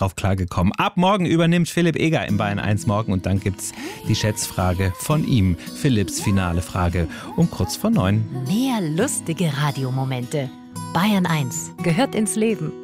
drauf klargekommen. Ab morgen übernimmt Philipp Eger im Bayern 1 Morgen und dann gibt's die Schätzfrage von ihm. Philipps finale Frage um kurz vor 9. Mehr lustige Radiomomente. Bayern 1 gehört ins Leben.